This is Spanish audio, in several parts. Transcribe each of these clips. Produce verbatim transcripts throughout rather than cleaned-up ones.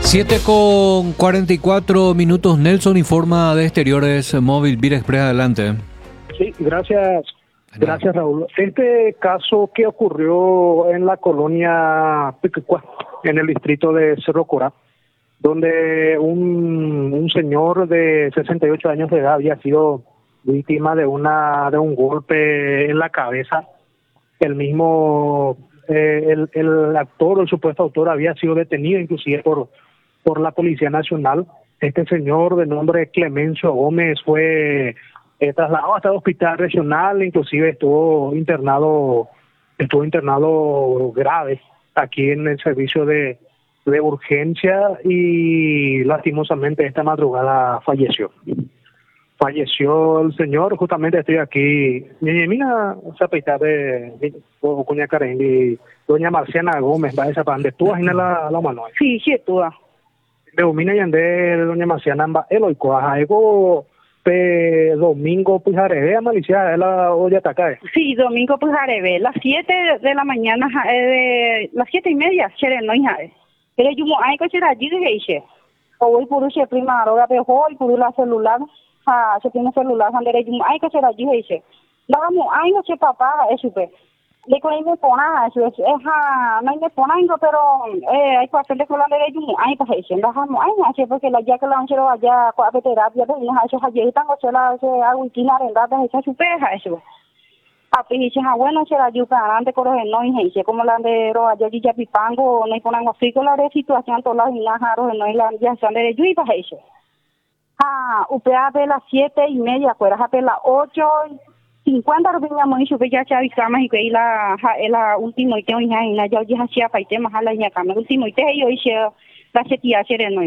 Siete con cuarenta y cuatro minutos. Nelson informa de Exteriores Móvil. Vir Express, adelante. Sí, gracias, gracias Raúl. Este caso que ocurrió en la colonia Piquicua, en el distrito de Cerro Corá, donde un, un señor de sesenta y ocho años de edad había sido víctima de una de un golpe en la cabeza. El mismo, eh, el, el actor o el supuesto autor había sido detenido inclusive por, por la Policía Nacional. Este señor de nombre Clemencio Gómez fue eh, trasladado hasta el hospital regional, inclusive estuvo internado, estuvo internado grave aquí en el servicio de, de urgencia y lastimosamente esta madrugada falleció. Falleció el señor, justamente estoy aquí. Mira, esa peita de Cuña Karen y doña Marciana Gómez, va esa pan de tú, ahí la la mano. Sí, sí, tú. De Umina y de doña Marciana, el hoy coaja, ego pe domingo pujareve, malicia, la olla ataca. Sí, domingo pujareve, las siete de la mañana, eh, las siete y media, chere no hija. Pero yo hay que ser allí de ese. O voy por ese prima, ahora veo hoy por la celular. Ah, se tiene celular, Sandra, yo hay que ser allí ese. Vamos, hay no sé papá, eso pues. Le coí me pona, eso es, ja, no me pona, pero eh, hay que hacerle con la ley, yo hay que hacer, dejamos, hay no sé porque la ya que la han hecho allá, con la terapia, pues no hace allí, tango se la hace algo y tiene arrendada, esa su peja, eso. A pues dice, ah, bueno, será yo para antes con los no y dice, como la de ro allá ya pipango, no hay ponen así con la de situación, todas las inajaros, no hay la ya están de yo y para eso. Ah, usted a las siete y media, pues a las ocho cincuenta rupiñamos y sube ya se avisamos y que la la último y tengo ya en ya ya hacía paite más a la ya cama último y te yo hice la setía sereno.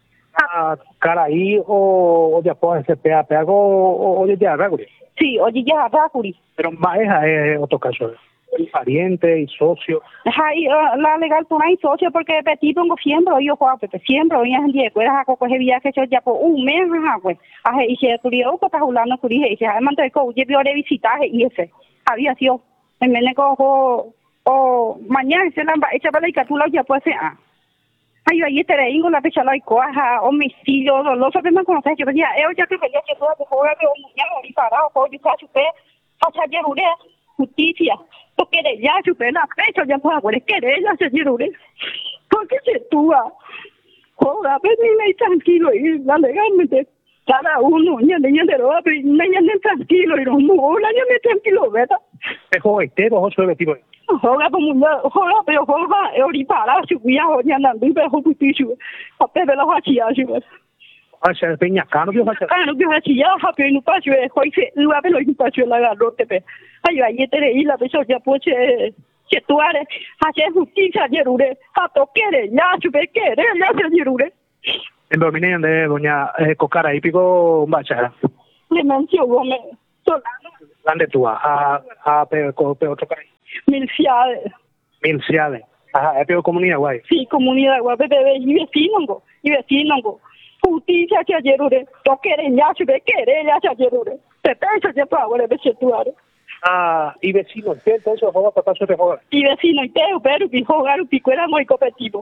Ah, caray o o ya puede ser pea pego o o ya regular. Sí, oye ya regular. Pero más es otro caso. El pariente y socio. Ay, uh, la legal tú no hay socio porque petit pongo siempre yo juego porque siempre hoy en día pues a coger viaje yo ya por un mes ajá pues a y se turio que está hablando con dije y se además de que yo voy a visitar y ese había sido en me cojo o mañana se la echa para la tú la ya pues ah ay ahí te digo la fecha la coja homicidio lo sabes más conocer yo decía yo ya que ya que todo juega de un ya lo parado por yo chupe hasta ya justicia porque ya chupe la fecha ya puedo poner querella se dieron porque se túa joda pero ni tranquilo y la legalmente cada uno ya de ya de lo pero ya de tranquilo y no mola ya de tranquilo verdad es joven te vos soy tipo joda como una joda pero joda ahorita para subir ya andando y pero justicia a pedir la justicia hacia peña cano yo hacia cano yo hacia happy no paso es hoy lo a ver lo paso la garrote pe ay ahí te leí la persona ya pues que tú eres hacer justicia yerure a toquere ya chupe quere ya se yerure en dominion de doña eh, Cocara y pico bachara le menciono me ¿dónde tú a a pe pe otro cara mil ciades mil ciades ajá es peor comunidad guay sí comunidad guay bebé y vecino y vecino justicia que yerure toquere ya chupe quere ya se yerure te penso ya para ver si tú eres ah y vecino entonces juega papá se juega y vecino y te pero que jugar un pico era muy competitivo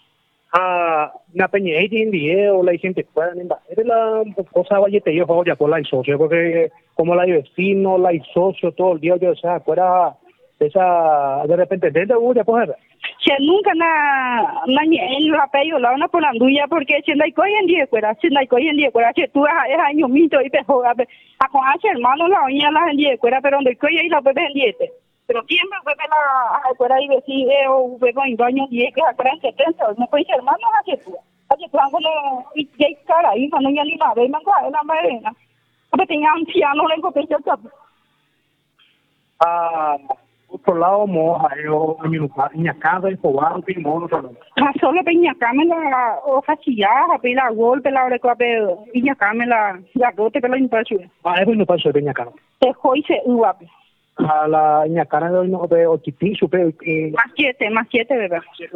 ah na peña y en día o la gente pueda es la cosa vaya te yo juego ya por la socio porque como la vecino la socio todo el día yo sea fuera esa de repente de ya pues se nunca na na en la pello la una por la duya porque si no hay hoy en día fuera si no hay hoy en día fuera que tú es año mito y te juega a con hacer hermano la oña la en día fuera pero donde hoy ahí la bebé en diete pero siempre bebé la fuera y decir o bebé en baño diez que atrás setenta no puede ser hermano hace tú hace tú algo no y ya cara ahí no ya ni nada y me va la madrena a ver tenía anciano le copé ya ah por lado moja yo en casa y pobado y mono solo ah solo peña cámela o fachilla pela golpe la hora que peña cámela ya gote pela impulso ah es no paso peña cámela te hoise uape a la peña cámela no ve ochiti supe más siete más siete verdad sí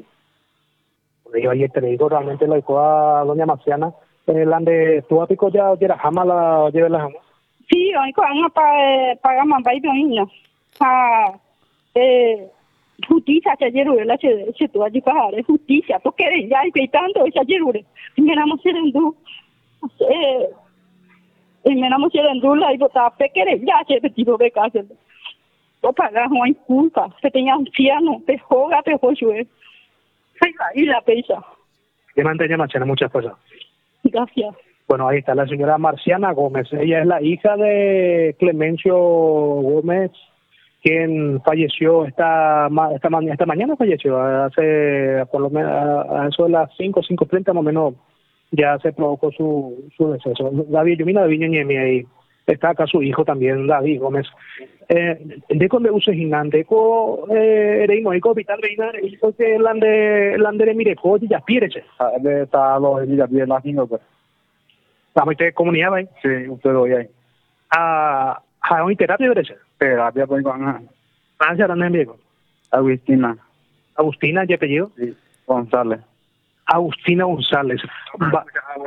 yo ayer te digo realmente la coa doña Marciana el ande tu apico ya era jamás la lleve la jamás sí hoy con para pagar más baile niño ah eh justicia se ayer la se se tu allí para justicia to que ya y tanto esa ayer me enamo serendo eh me enamo serendo la y bota pe que ya se tipo de casa o pagar uma culpa se tenía un piano te joga te jogue y la pesa que mantenía Marciana muchas cosas. Gracias. Bueno, ahí está la señora Marciana Gómez. Ella es la hija de Clemencio Gómez, quien falleció esta esta, ma esta mañana, falleció hace por lo menos a eso de las cinco, cinco treinta más o menos ya se provocó su, su deceso. David Yumina David Ñeñemi ahí está acá su hijo también, David Gómez. Eh, de con de uso ginante, co eh, reimo y hospital reina hizo que lande lande mire co ya pierece. De está lo ya bien la cinco pues. Estamos en comunidad ahí. Sí, usted lo oye. Ah, ¿hay una terapia de eso? Terapia pues con Francia también viejo. Agustina. Agustina, ¿y apellido? Sí, González. Agustina González. Va.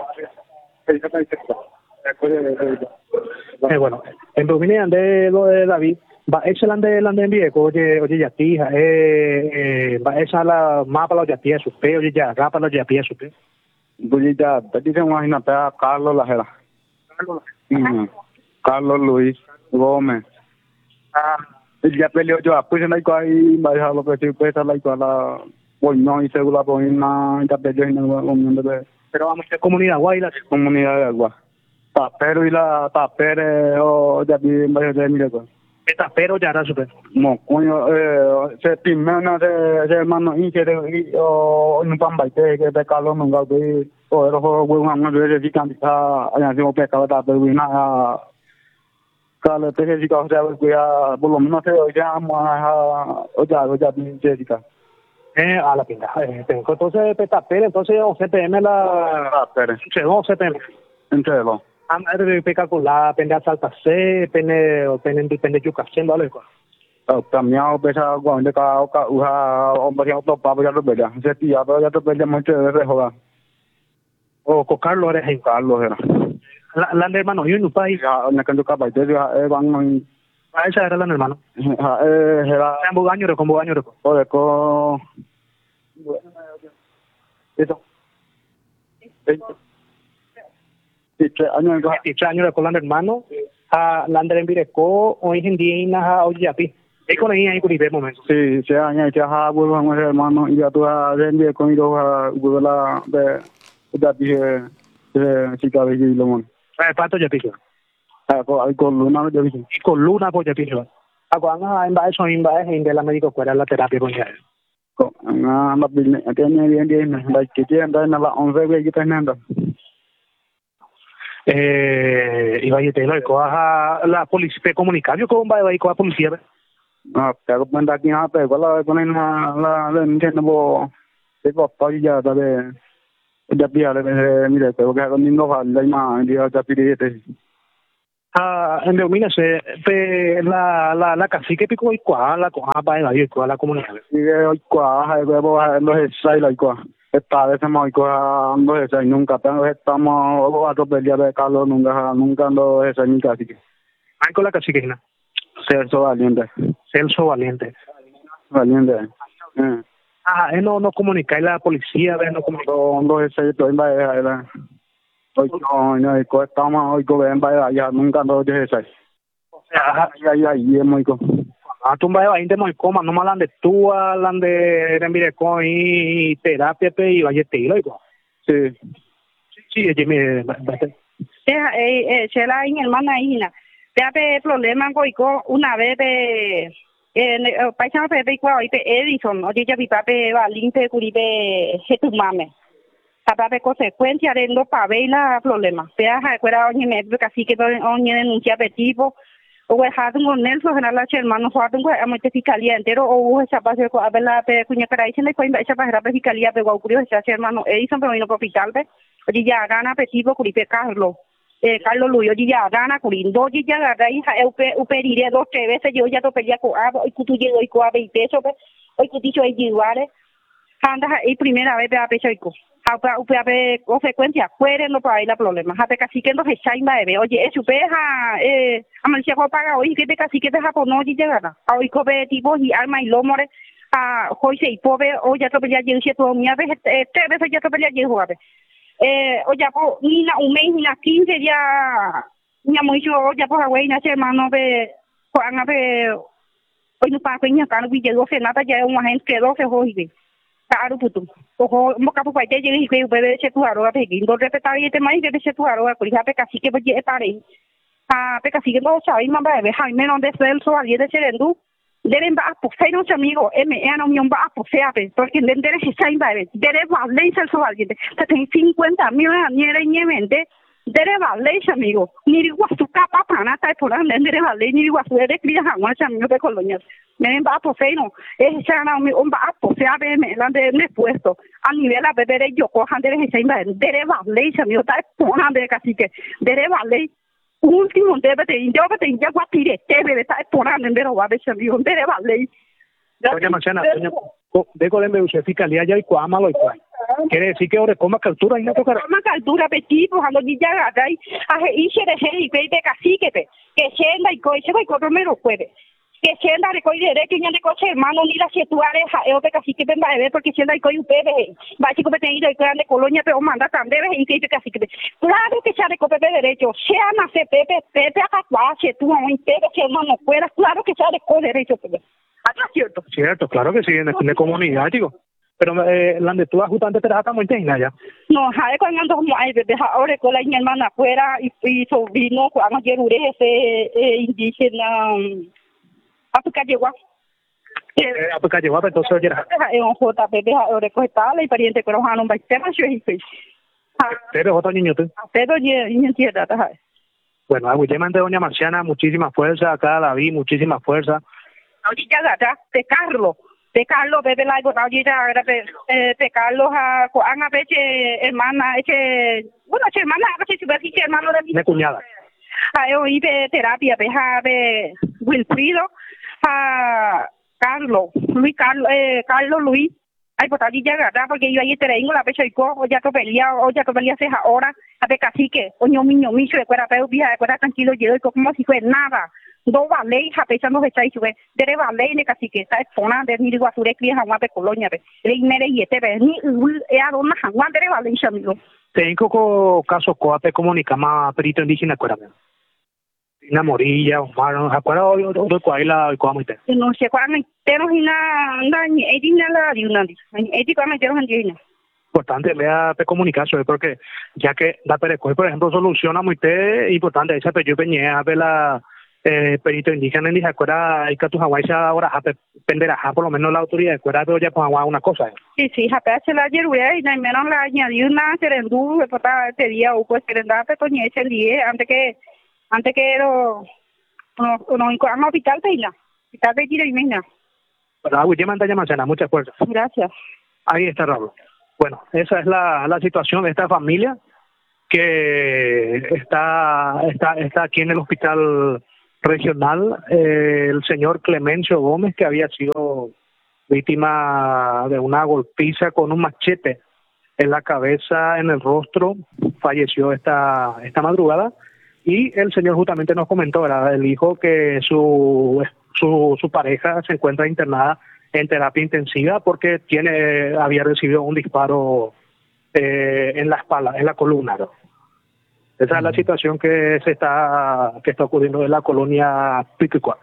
Eh, bueno, en Dominican de lo de David, va ese land de land de viejo, oye, oye ya tija, eh, eh, va esa la mapa los ya tía su pe, oye ya acá para los ya tía su pe. Oye ya, te dicen imagínate a Carlos Lajera. Carlos Lajera. Carlos Luis Gómez. Ah, ya peleó yo, pues en ahí ahí va a dejar lo que sí puede estar ahí con la bueno y seguro por una ya peleó en la unión de pero vamos a comunidad guayla, comunidad de agua. Tapero y la tapere o ya bien varios de mire pues. Tapero ya era super. No, coño, eh, se primero se se hermano y que o no pan baite que de Carlos no ga de o los juegos más de de cantidad allá se pecado tapero y nada. Carlos te dice que o sea que por lo menos se ya o ya o ya bien Jessica. Eh, a la pinta. Eh, tengo entonces tapero, entonces o C P M la tapero. Se no C P M. Entre los Amar peca con la pende salta se pene o pene depende yo haciendo algo. También pesa cuando ka ka uha hombre otro papa ya lo veía. Se tía pero ya te perdí mucho de rejoga. O con Carlos eres en Carlos era. La, la hermano yo en un país. Ya en que yo capa de eh van a esa era la hermano. Eh era en bugaño con bugaño. Oye con eso. Tiche año el tiche año de Colanda hermano a Lander en Vireco o en día na o ya pi e con ahí ahí con ibe momento sí se año ya ha vuelvo a hermano y ya tú a rende con ido a vuela de ya pi de chica de lo mon eh pato ya pi ah con con luna ya pi y con luna pues ya pi agua en base en base en de la médico fuera la terapia con ya con na la bil tiene bien bien la que tiene na la once que está nando eh iba a irte lo a la policía comunicar yo con va a ir con la policía ah pero cuando aquí no pero la ponen la la entiendo bo de papá ya de ya pía de mire pero que con niños va la más ya ya pide ah en domina se la la la cacique pico y cuá la coja va a ir con la comunidad y hoy cuá los ensayos la cuá esta vez hemos ido ando esa y nunca estamos a tope de Carlos nunca nunca ando esa ni casi que hay con la cacique na Celso Valiente Celso Valiente Valiente eh. ah él no no comunica la policía ve no comunica ando esa y todo en vaya hoy no no estamos hoy con vaya ya nunca ando esa o sea ya ya y hemos ido ah tú vas a ir de muy coma no malan de tú hablan de mire con y terapia pe y vaya te lo igual sí sí sí me eh eh se la en hermana hija te hace problema con una vez de eh paisa pe igual y Edison oye ya mi papá va limpe curibe tu mame papá consecuencia de no para ver la problema te ha recuerda oye me casi que oye denuncia pe tipo o ha tengo Nelson general la hermano ha tengo a mucha fiscalía entero o esa base a ver la cuña cara dicen le cuenta esa para la fiscalía pero ocurrió ese hermano Edison pero vino por hospital ve oye ya gana petivo curipe Carlos eh Carlos Luis oye ya gana curindo oye ya gana hija upe uperiré dos tres veces yo ya to pelea con abo y tú llego y con abo y peso ve hoy que dicho ahí iguales anda y primera vez a pecho y co a upe a consecuencia fuera no para ahí la problema hasta casi que no se chaima de oye es upeja eh amanecia paga hoy que te casi que te japonés y llegara hoy cobe tipo y alma y lomore a hoy se pobre o ya atropella yo si todo mi vez tres veces ya atropella yo jugar eh o ya po ni na un mes ni na quince ya ni amo yo ya por agua y na hermano de Juan a ver hoy no pasa ni acá no vi llegó se nada ya un agente que doce hoy caro puto ojo mo capo pa llegue y que bebe se tu aro a pedir do repetar y te mai que se tu aro a cuidar pe casi que pues ya pare a pe casi que no sabe más bebe hay menos de celso al de serendo deben va por fe no amigo m e no mion va por fe porque deben se sai bebe debe va lei celso al de te ten cincuenta mil ni era ni mente debe va lei amigo ni igual su capa pana está por la debe va lei ni igual su de cría jamás amigo de colonia me va por fe no es ya no mi un va por fe me la de puesto a nivel a beber yo cojan debe se sai bebe debe va lei amigo está por la de casi que debe va lei último debe te yo te ya guatire te debe estar porando en vero va a ser un debe vale doña Marciana doña de Colombia usted fiscalía ya y cuama lo igual quiere decir que ahora coma captura y no toca coma captura petipo a los ya gatai a y se de y pe cacique pe que senda y coi se vai con Romero puede que senda de coi de que de coche hermano ni la situare e o pe cacique pe va a ver porque senda y coi u pe va chico pe ten ido de grande colonia pero manda también y que cacique claro que se de cope derecho sea na C P P P acá se tú un pepe que hermano fuera claro que se de co derecho pe acá cierto cierto claro que sí en la comunidad digo pero eh, la de tú justamente te la muy tenga ya no hay cuando ando como hay de ahora con la mi hermana afuera y, y sobrino cuando quiero ese eh, indígena África llegó eh África llegó entonces ya es un J P P ahora costa la pariente pero no va a ser más yo y pero otro niño tú pero ni ni entienda bueno a usted mande doña Marciana muchísima fuerza acá la vi muchísima fuerza ahorita ya de Carlos de Carlos bebe la igual ahorita eh de Carlos a Juan a veces hermana ese bueno ese hermana a veces si hermano de mi cuñada a oí de terapia beja de Wilfrido a Carlos Luis Carlos eh Carlos Luis ay pues allí ya gata porque yo ahí tengo la pecho y cojo ya topelía o ya topelía se ahora a de cacique oño miño micho de cuera pero vieja de cuera tranquilo yo como si fuera nada do vale ja pensando que está hizo de vale ne cacique está zona de ni guasure cría agua de colonia ve le mere y este ve ni e a dona agua de vale amigo tengo co caso coate comunica más perito indígena cuera una morilla un mar no acuerda hoy otro cuaila y cómo está no sé cuándo tenemos una una edina la de una edi cuándo tenemos indígena importante vea pe comunicación porque ya que la perecoy por ejemplo soluciona muy te importante esa pe yo peñea ve la eh perito indígena ni acuerda hay que tu Hawái ahora a penderá por lo menos la autoridad acuerda pero ya pues una cosa sí sí a se la yeruea y menos la añadió una serendú de pota este día o pues serendá pe toñe ese día antes que antes que lo no no en hospital peina hospital de tiro y meña pero usted manda llamarse mucha fuerza gracias ahí está Raúl bueno esa es la la situación de esta familia que está está está aquí en el hospital regional eh, el señor Clemencio Gómez que había sido víctima de una golpiza con un machete en la cabeza, en el rostro, falleció esta esta madrugada. Y el señor justamente nos comentó, ¿verdad? El hijo que su, su su pareja se encuentra internada en terapia intensiva porque tiene había recibido un disparo eh, en la espalda, en la columna, ¿no? Esa es la situación que se está que está ocurriendo en la colonia Piquicua.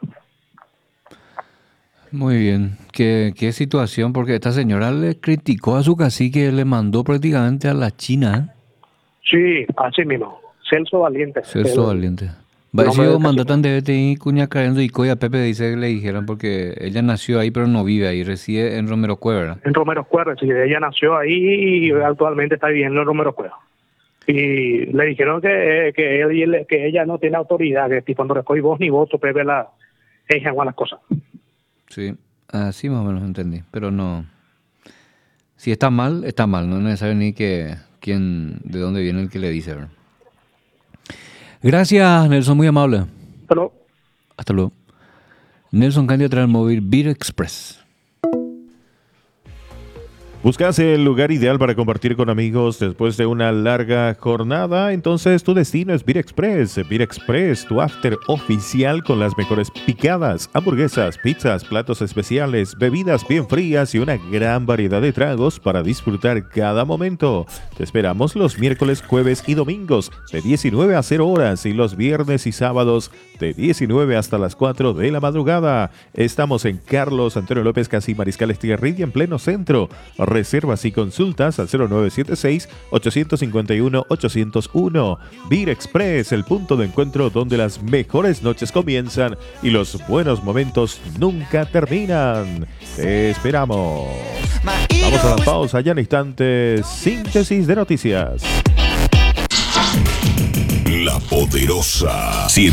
Muy bien. ¿Qué, qué situación? Porque esta señora le criticó a su cacique, le mandó prácticamente a la China. Sí, así mismo. Celso Valiente. Celso el, Valiente. Va a ser mandatan de T I cuña cayendo y coya Pepe dice que le dijeron porque ella nació ahí pero no vive ahí, reside en Romero Cueva. En Romero Cueva, sí, ella nació ahí y actualmente está viviendo en Romero Cueva. Y le dijeron que que, él, que ella no tiene autoridad, que cuando recoge voz ni voto, Pepe la ella las cosas. Sí, así más o menos entendí, pero no. Si está mal, está mal, no es necesario ni que quién, de dónde viene el que le dice, ¿verdad? Gracias, Nelson, muy amable. Hasta luego. Hasta luego. Nelson Candia trae el móvil Beat Express. ¿Buscas el lugar ideal para compartir con amigos después de una larga jornada? Entonces tu destino es Beer Express. Beer Express, tu after oficial con las mejores picadas, hamburguesas, pizzas, platos especiales, bebidas bien frías y una gran variedad de tragos para disfrutar cada momento. Te esperamos los miércoles, jueves y domingos de diecinueve a cero horas y los viernes y sábados de diecinueve hasta las cuatro de la madrugada. Estamos en Carlos Antonio López Casi Mariscal Estigarribia en pleno centro. Reservas y consultas al cero nueve siete seis, ocho cinco uno, ocho cero uno. Beer Express, el punto de encuentro donde las mejores noches comienzan y los buenos momentos nunca terminan. Te esperamos. Vamos a la pausa ya en instantes. Síntesis de noticias. La Poderosa.